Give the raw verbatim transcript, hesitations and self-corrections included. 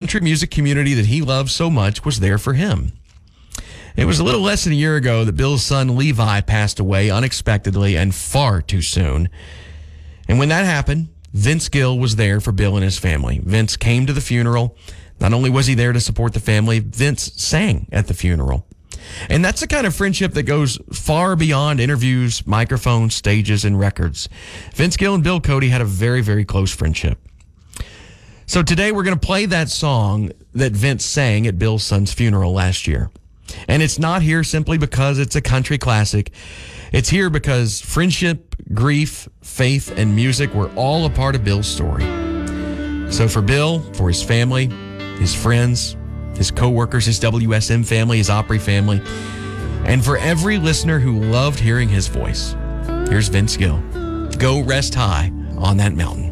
country music community that he loved so much was there for him. It was a little less than a year ago that Bill's son Levi passed away unexpectedly and far too soon. And when that happened, Vince Gill was there for Bill and his family. Vince came to the funeral. Not only was he there to support the family, Vince sang at the funeral. And that's the kind of friendship that goes far beyond interviews, microphones, stages, and records. Vince Gill and Bill Cody had a very, very close friendship. So today we're going to play that song that Vince sang at Bill's son's funeral last year. And it's not here simply because it's a country classic. It's here because friendship, grief, faith, and music were all a part of Bill's story. So for Bill, for his family, his friends, his co-workers, his W S M family, his Opry family, and for every listener who loved hearing his voice, here's Vince Gill. Go rest high on that mountain.